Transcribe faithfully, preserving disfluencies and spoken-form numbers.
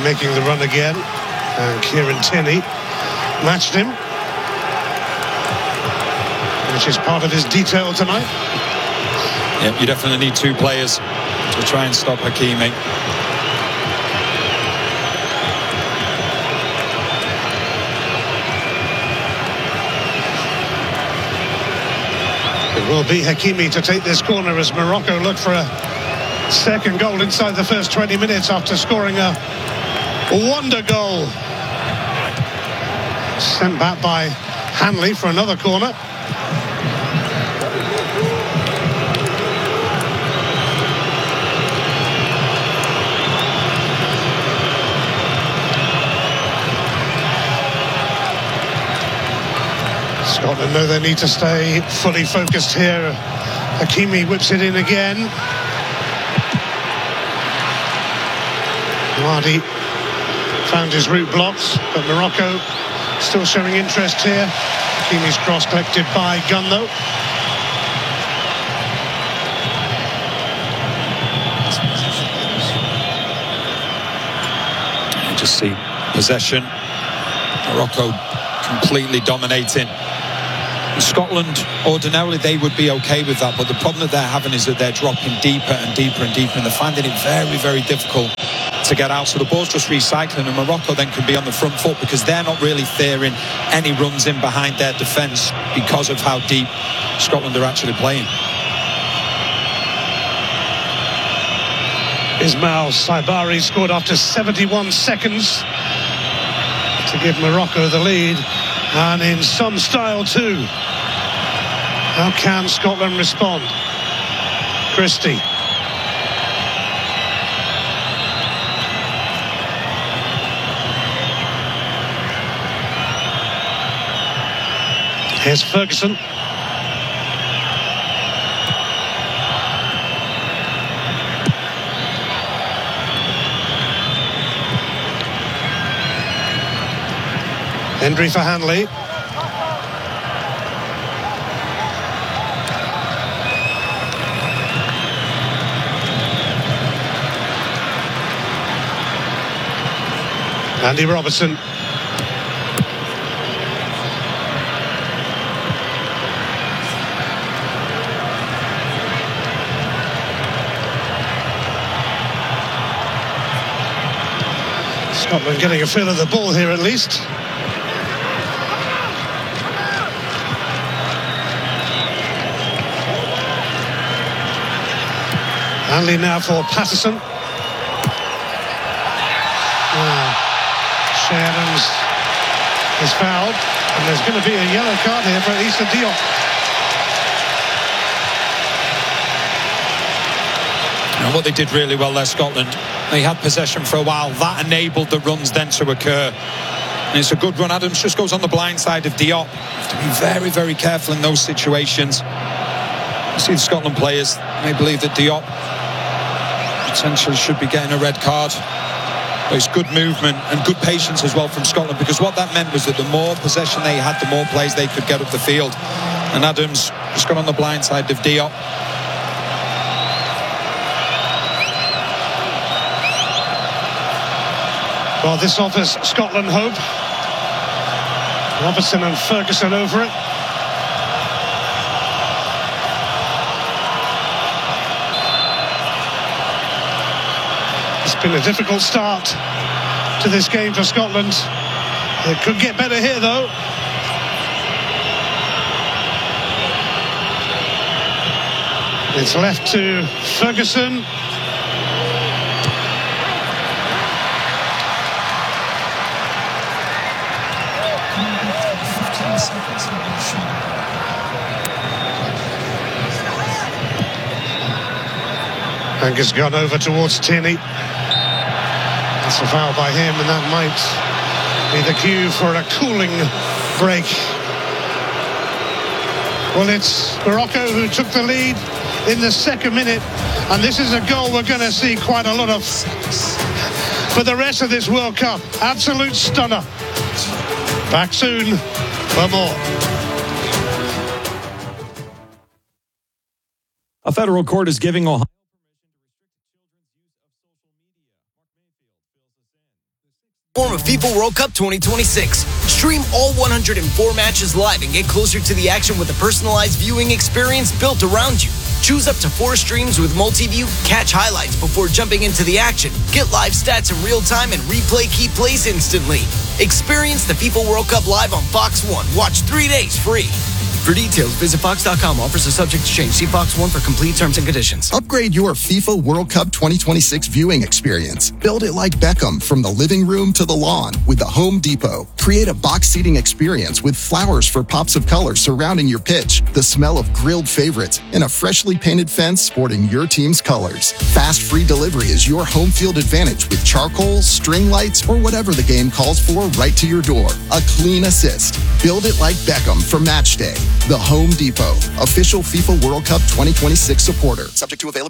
making the run again, and Kieran Tierney matched him, which is part of his detail tonight. Yeah, you definitely need two players to try and stop Hakimi. It will be Hakimi to take this corner as Morocco look for a second goal inside the first twenty minutes after scoring a wonder goal. Sent back by Hanley for another corner. Scotland know they need to stay fully focused here. Hakimi whips it in again. Wadi found his route blocked, but Morocco still showing interest here. Hakimi's cross collected by Gunn though. You just see possession. Morocco completely dominating. Scotland, ordinarily they would be okay with that, but the problem that they're having is that they're dropping deeper and deeper and deeper, and they're finding it very, very difficult to get out. So the ball's just recycling, and Morocco then can be on the front foot because they're not really fearing any runs in behind their defence because of how deep Scotland are actually playing. Ismail Saibari scored after seventy-one seconds to give Morocco the lead, and in some style too. How can Scotland respond? Christie. Here's Ferguson. Hendry for Hanley. Andy Robertson. Scotland getting a feel of the ball here at least. Hanley now for Patterson. Ah, Shea Adams is fouled, and there's going to be a yellow card here for Issa Diop. And what they did really well there, Scotland, they had possession for a while. That enabled the runs then to occur. And it's a good run. Adams just goes on the blind side of Diop. You have to be very, very careful in those situations. You see the Scotland players may believe that Diop potentially should be getting a red card. But it's good movement and good patience as well from Scotland, because what that meant was that the more possession they had, the more plays they could get up the field. And Adams just got on the blind side of Diop. Well, this offers Scotland hope. Robertson and Ferguson over it. It's been a difficult start to this game for Scotland. It could get better here, though. It's left to Ferguson. Angus gone over towards Tierney. That's a foul by him, and that might be the cue for a cooling break. Well, it's Morocco who took the lead in the second minute, and this is a goal we're going to see quite a lot of for the rest of this World Cup. Absolute stunner. Back soon for more. A federal court is giving Ohio Form of FIFA World Cup twenty twenty-six. Stream all one hundred four matches live and get closer to the action with a personalized viewing experience built around you. Choose up to four streams with multi-view, catch highlights before jumping into the action, get live stats in real time, and replay key plays instantly. Experience the FIFA World Cup live on Fox One. Watch three days free. For details, visit fox dot com. Offers are subject to change. See Fox One for complete terms and conditions. Upgrade your FIFA World Cup twenty twenty-six viewing experience. Build it like Beckham from the living room to the lawn with the Home Depot. Create a box seating experience with flowers for pops of color surrounding your pitch, the smell of grilled favorites, and a freshly painted fence sporting your team's colors. Fast free delivery is your home field advantage with charcoal, string lights, or whatever the game calls for right to your door. A clean assist. Build it like Beckham for match day. The Home Depot, official FIFA World Cup twenty twenty-six supporter. Subject to availability.